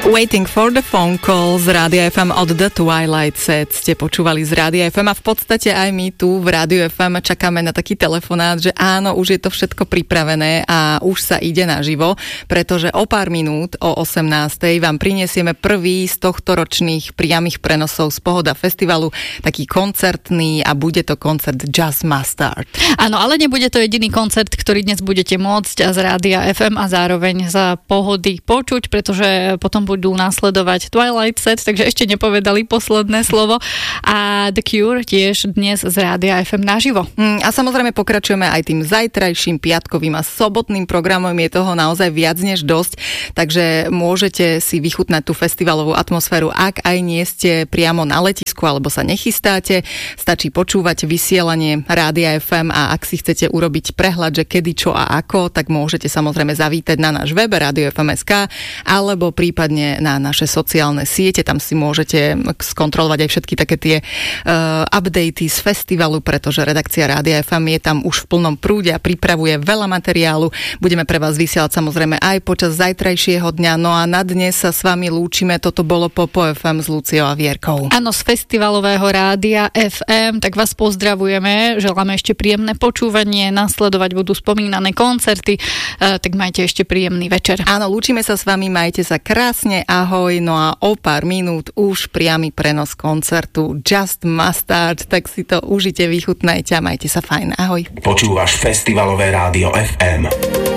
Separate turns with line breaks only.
Waiting for the phone call z Rádia FM od The Twilight Set ste počúvali z Rádia FM a v podstate aj my tu v Rádiu FM čakáme na taký telefonát, že áno, už je to všetko pripravené a už sa ide naživo, pretože o pár minút o 18:00 vám prinesieme prvý z tohto ročných priamych prenosov z Pohoda festivalu, taký koncertný a bude to koncert Just Mustard.
Áno, ale nebude to jediný koncert, ktorý dnes budete môcť z Rádia FM a zároveň za Pohody počuť, pretože potom budú nasledovať Twilight Set, takže ešte nepovedali posledné slovo. A The Cure tiež dnes z Rádia FM naživo.
A samozrejme pokračujeme aj tým zajtrajším piatkovým a sobotným programom. Je toho naozaj viac než dosť, takže môžete si vychutnať tú festivalovú atmosféru, ak aj nie ste priamo na letisku alebo sa nechystáte. Stačí počúvať vysielanie Rádia FM a ak si chcete urobiť prehľad, že kedy, čo a ako, tak môžete samozrejme zavítať na náš web Radio FM.sk alebo prípadne na naše sociálne siete. Tam si môžete skontrolovať aj všetky také tie updaty z festivalu, pretože redakcia Rádia FM je tam už v plnom prúde a pripravuje veľa materiálu. Budeme pre vás vysielať samozrejme aj počas zajtrajšieho dňa. No a na dnes sa s vami lúčime. Toto bolo Popo FM s Luciou a Vierkou.
Áno, z festivalového Rádia FM, tak vás pozdravujeme. Želáme ešte príjemné počúvanie. Nasledovať budú spomínané koncerty. Tak majte ešte príjemný večer.
Áno, lúčime sa s vami. Majte sa krásne. Ahoj, no a o pár minút už priamy prenos koncertu Just Mustard, tak si to užite, vychutnajte a majte sa fajn. Ahoj.
Počúvaš festivalové Rádio FM.